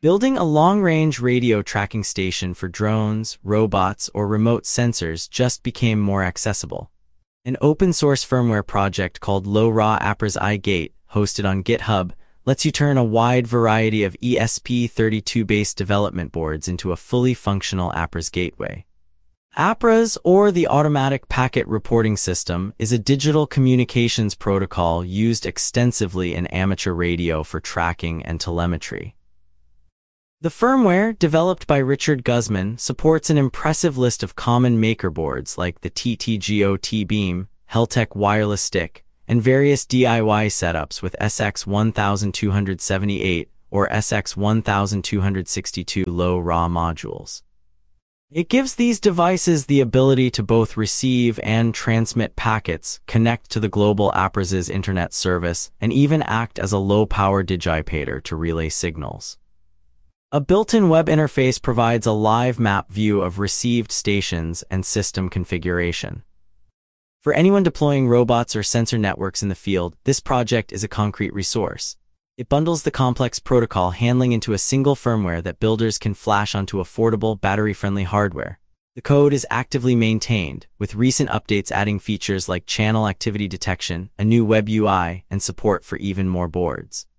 Building a long-range radio tracking station for drones, robots, or remote sensors just became more accessible. An open-source firmware project called LoRa Appras iGate, hosted on GitHub, lets you turn a wide variety of ESP32-based development boards into a fully functional Appras gateway. Appras, or the Automatic Packet Reporting System, is a digital communications protocol used extensively in amateur radio for tracking and telemetry. The firmware, developed by Richard Guzman, supports an impressive list of common maker boards like the TTGO T-Beam, Heltec Wireless Stick, and various DIY setups with SX1278 or SX1262 LoRa modules. It gives these devices the ability to both receive and transmit packets, connect to the global Appras' internet service, and even act as a low-power digipater to relay signals. A built-in web interface provides a live map view of received stations and system configuration. For anyone deploying robots or sensor networks in the field, this project is a concrete resource. It bundles the complex protocol handling into a single firmware that builders can flash onto affordable, battery-friendly hardware. The code is actively maintained, with recent updates adding features like channel activity detection, a new web UI, and support for even more boards.